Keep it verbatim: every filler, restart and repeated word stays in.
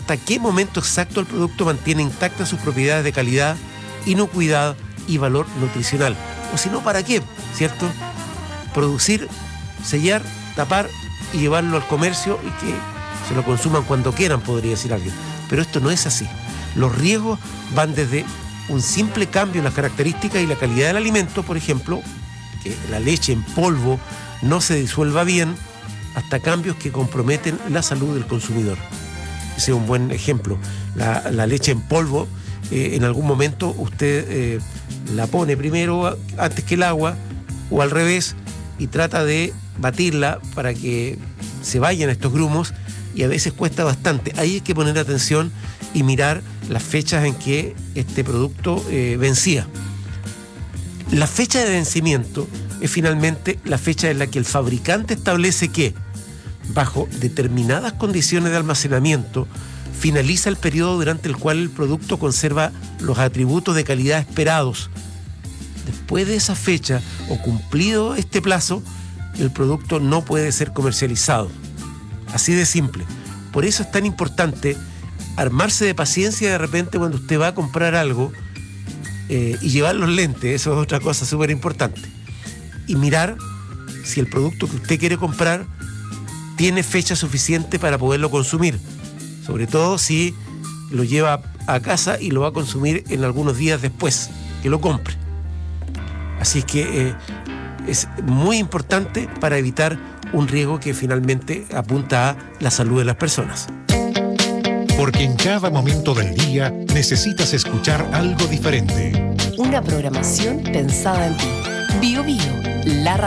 hasta qué momento exacto el producto mantiene intactas sus propiedades de calidad, inocuidad y valor nutricional. O si no, ¿para qué? ¿Cierto? Producir, sellar, tapar y llevarlo al comercio y que se lo consuman cuando quieran, podría decir alguien. Pero esto no es así. Los riesgos van desde un simple cambio en las características y la calidad del alimento, por ejemplo, que la leche en polvo no se disuelva bien, hasta cambios que comprometen la salud del consumidor. Ese es un buen ejemplo. La, la leche en polvo, eh, en algún momento usted eh, la pone primero antes que el agua o al revés y trata de batirla para que se vayan estos grumos y a veces cuesta bastante. Ahí hay que poner atención y mirar las fechas en que este producto eh, vencía. La fecha de vencimiento es finalmente la fecha en la que el fabricante establece que, bajo determinadas condiciones de almacenamiento, finaliza el periodo durante el cual el producto conserva los atributos de calidad esperados. Después de esa fecha o cumplido este plazo, el producto no puede ser comercializado. Así de simple. Por eso es tan importante armarse de paciencia de repente cuando usted va a comprar algo eh, y llevar los lentes. Eso es otra cosa súper importante. Y mirar si el producto que usted quiere comprar tiene fecha suficiente para poderlo consumir. Sobre todo si lo lleva a casa y lo va a consumir en algunos días después que lo compre. Así que eh, es muy importante para evitar un riesgo que finalmente apunta a la salud de las personas. Porque en cada momento del día necesitas escuchar algo diferente. Una programación pensada en ti. Bio Bio, la radio.